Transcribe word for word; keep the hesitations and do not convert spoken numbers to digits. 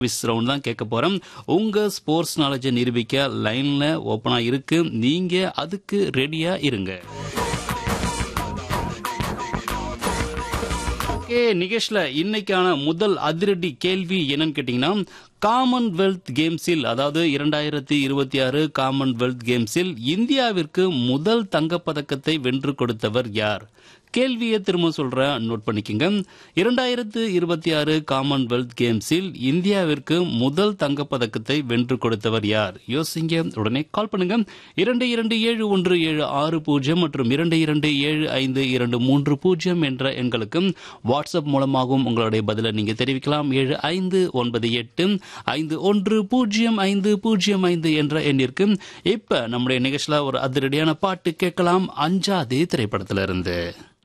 Quiz round தான் கேட்க போறோம். உங்க ஸ்போர்ட்ஸ் நாலேஜை நிரூபிக்க லைன்ல ஓபனா இருக்கு. நீங்க அதுக்கு ரெடியா இருங்க. ஓகே, நிகேஷ்ல இன்னைக்கான முதல் அதிரடி கேள்வி என்னன்னு கேட்டீங்கன்னா, காமன்வெல்த் கேம்ஸில், அதாவது இரண்டாயிரத்தி இருபத்தி ஆறு காமன்வெல்த் கேம்ஸில் இந்தியாவிற்கு முதல் தங்கப்பதக்கத்தை வென்று கொடுத்தவர் யார்? கேள்வியை திரும்ப சொல்றேன், நோட் பண்ணிக்கங்க. இரண்டாயிரத்து இருபத்தி ஆறு காமன்வெல்த் கேம்ஸில் இந்தியாவிற்கு முதல் தங்கப்பதக்கத்தை வென்று கொடுத்தவர் யார்? யோசிங்க, உடனே கால் பண்ணுங்க. இரண்டு இரண்டு ஏழு ஒன்று ஏழு ஆறு பூஜ்ஜியம் மற்றும் இரண்டு இரண்டு ஏழு ஐந்து இரண்டு மூன்று பூஜ்ஜியம் என்ற எண்களுக்கு வாட்ஸ்அப் மூலமாகவும் உங்களுடைய பதிலை நீங்க தெரிவிக்கலாம். ஏழு ஐந்து ஒன்பது எட்டு ஐந்து ஒன்று பூஜ்ஜியம் ஐந்து பூஜ்ஜியம் ஐந்து என்ற எண்ணிற்கு. இப்ப நம்முடைய நிகழ்ச்சியில ஒரு அதிரடியான பாட்டு கேட்கலாம், அஞ்சாதே திரைப்படத்திலிருந்து.